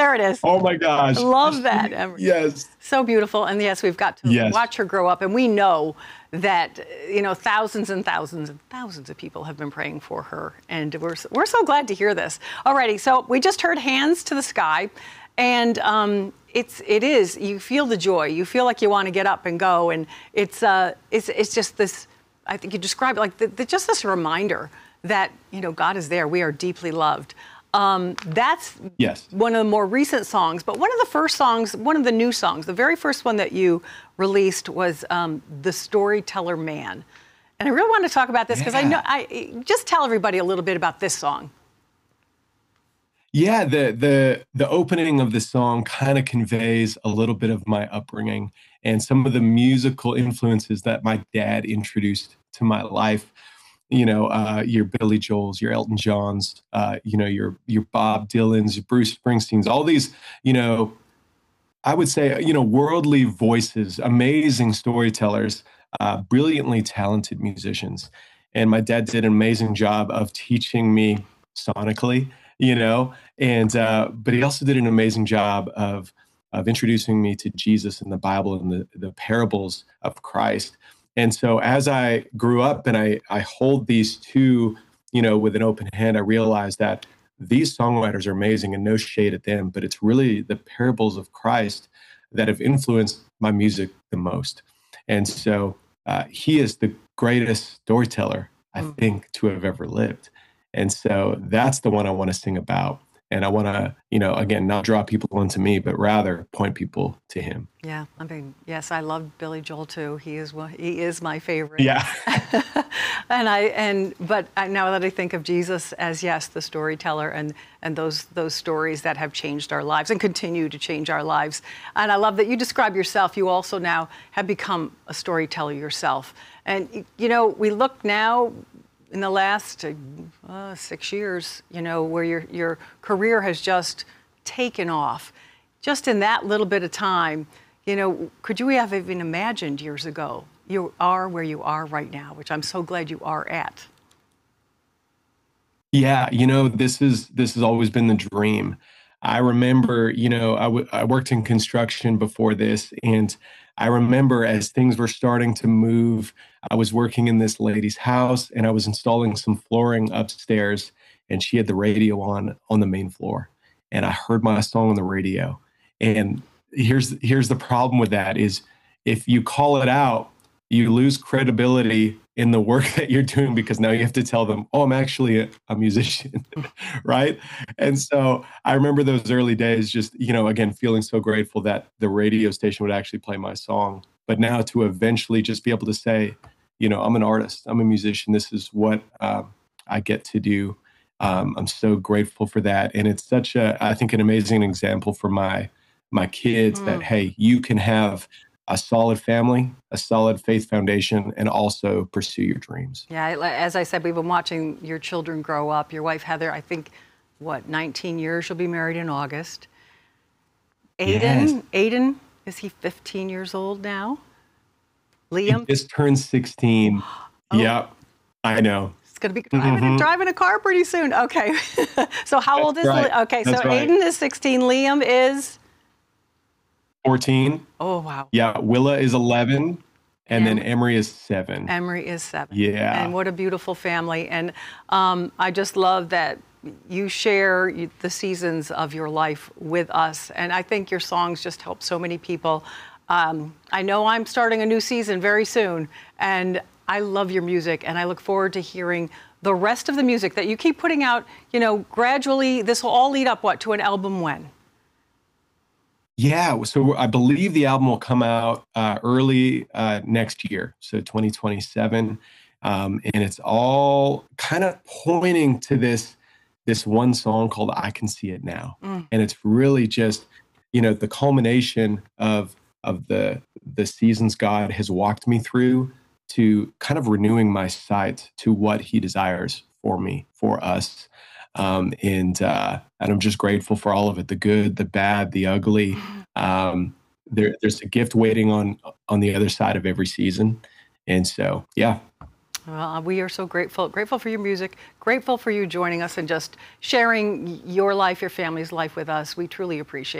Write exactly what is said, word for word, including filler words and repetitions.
There it is. Oh my gosh. I love that, Emery. Yes. So beautiful. And yes, we've got to yes. watch her grow up. And we know that, you know, thousands and thousands and thousands of people have been praying for her. And we're, we're so glad to hear this. Alrighty, so we just heard Hands to the Sky. And um, it's, it is, you feel the joy. You feel like you want to get up and go. And it's, uh, it's, it's just this, I think you describe it like the, the, just this reminder that, you know, God is there. We are deeply loved. Um, that's yes. one of the more recent songs, but one of the first songs, one of the new songs, the very first one that you released was um, The Storyteller Man. And I really want to talk about this because yeah. I know, I just tell everybody a little bit about this song. Yeah, the the the opening of the song kind of conveys a little bit of my upbringing and some of the musical influences that my dad introduced to my life. You know, uh, your Billy Joels, your Elton Johns, uh, you know, your your Bob Dylans, your Bruce Springsteens, all these, you know, I would say, you know, worldly voices, amazing storytellers, uh, brilliantly talented musicians. And my dad did an amazing job of teaching me sonically, you know, and uh, but he also did an amazing job of of introducing me to Jesus and the Bible and the, the parables of Christ. And so as I grew up and I, I hold these two, you know, with an open hand, I realized that these songwriters are amazing and no shade at them, but it's really the parables of Christ that have influenced my music the most. And so uh, he is the greatest storyteller, I mm. think, to have ever lived. And so that's the one I want to sing about. And I want to, you know, again, not draw people onto me, but rather point people to him. Yeah, I mean, yes, I love Billy Joel too. He is one, he is my favorite. Yeah. and I and but I, now that I think of Jesus as yes, the storyteller, and and those those stories that have changed our lives and continue to change our lives. And I love that you describe yourself. You also now have become a storyteller yourself. And you know, we look now. In the last uh, six years, you know, where your your career has just taken off, just in that little bit of time, you know, could you have even imagined years ago you are where you are right now, which I'm so glad you are at? Yeah, you know, this is this has always been the dream. I remember, you know, I, w- I worked in construction before this, and I remember as things were starting to move, I was working in this lady's house and I was installing some flooring upstairs, and she had the radio on on the main floor, and I heard my song on the radio. And here's here's the problem with that is if you call it out, you lose credibility in the work that you're doing because now you have to tell them, oh, I'm actually a, a musician, right? And so I remember those early days just, you know, again, feeling so grateful that the radio station would actually play my song. But now to eventually just be able to say, you know, I'm an artist, I'm a musician, this is what um, I get to do. Um, I'm so grateful for that. And it's such a, I think, an amazing example for my my kids mm. that, hey, you can have a solid family, a solid faith foundation, and also pursue your dreams. Yeah, as I said, we've been watching your children grow up. Your wife, Heather, I think, what, nineteen years? She'll be married in August. Aiden, yes. Aiden, is he fifteen years old now? Liam? He just turned sixteen. Oh. Yep, I know. He's going to be driving, mm-hmm. driving a car pretty soon. Okay. So how That's old is right. Liam? Okay, That's so right. Aiden is sixteen. Liam is? fourteen. Oh, wow. Yeah, Willa is eleven, and em- then Emery is seven. Emery is seven. Yeah. And what a beautiful family. And um, I just love that you share the seasons of your life with us. And I think your songs just help so many people. Um, I know I'm starting a new season very soon, and I love your music, and I look forward to hearing the rest of the music that you keep putting out. You know, gradually, this will all lead up, what, to an album when? Yeah, so I believe the album will come out uh, early uh, next year, so twenty twenty-seven, um, and it's all kind of pointing to this this one song called "I Can See It Now," mm. and it's really just, you know, the culmination of of the the seasons God has walked me through to kind of renewing my sight to what He desires for me, for us. Um, and, uh, and I'm just grateful for all of it, the good, the bad, the ugly. Um, there, there's a gift waiting on, on the other side of every season. And so, yeah. Well, we are so grateful, grateful for your music, grateful for you joining us and just sharing your life, your family's life with us. We truly appreciate it.